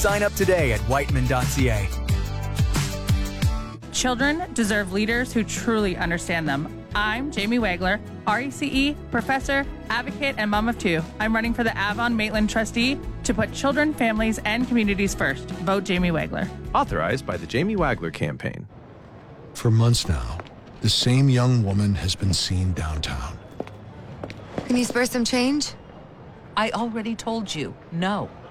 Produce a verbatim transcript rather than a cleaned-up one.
Sign up today at whiteman dot c a. Children deserve leaders who truly understand them. I'm Jamie Wagler, R E C E, professor, advocate, and mom of two. I'm running for the Avon-Maitland trustee to put children, families, and communities first. Vote Jamie Wagler. Authorized by the Jamie Wagler Campaign. For months now, the same young woman has been seen downtown. Can you spare some change? I already told you, no.